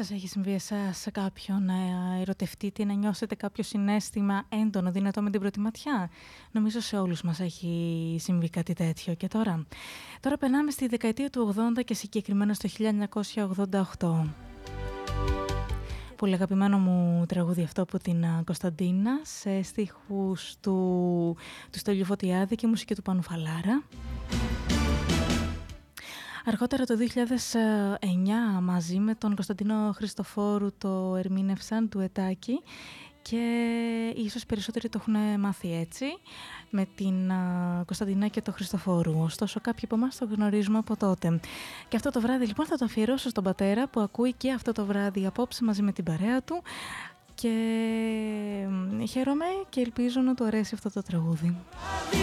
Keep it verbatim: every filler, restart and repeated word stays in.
Σας έχει συμβεί εσάς σε κάποιον να ερωτευτείτε ή να νιώσετε κάποιο συναίσθημα έντονο, δυνατό με την πρώτη ματιά? Νομίζω σε όλους μας έχει συμβεί κάτι τέτοιο. Και τώρα, τώρα περνάμε στη δεκαετία του ογδόντα και συγκεκριμένα στο χίλια εννιακόσια ογδόντα οκτώ. Πολύ αγαπημένο μου τραγούδι αυτό από την Κωνσταντίνα, σε στίχους του, του Στέλιου Φωτιάδη και μουσική του Πάνου Φαλάρα. Αργότερα το δύο χιλιάδες εννιά μαζί με τον Κωνσταντίνο Χριστοφόρου το ερμήνευσαν ντουετάκι και ίσως περισσότεροι το έχουν μάθει έτσι με την Κωνσταντίνα και το Χριστοφόρου. Ωστόσο κάποιοι από εμάς το γνωρίζουμε από τότε. Και αυτό το βράδυ λοιπόν θα το αφιερώσω στον πατέρα που ακούει και αυτό το βράδυ απόψε μαζί με την παρέα του και χαίρομαι και ελπίζω να του αρέσει αυτό το τραγούδι.